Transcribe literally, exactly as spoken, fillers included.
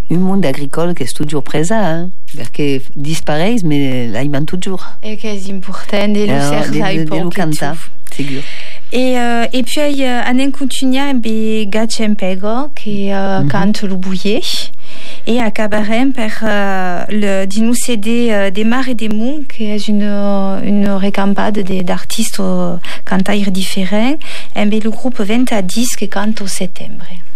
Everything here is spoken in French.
un monde agricole che è toujours present, eh? Perché disparaît, mais là, il manque toujours. E che è importante, e lo serve de, de lo canta, sigur. Et, euh, et puis, euh, anem continuar amb Gatge en Pego, qui euh, mm-hmm. cante le bouillet. Et acabarem per euh, le dinu C D euh, des Mares et des Monts, qui est une, une recampade d'artistes euh, cantaires différents, et le groupe vingt à dix qui cante au septembre.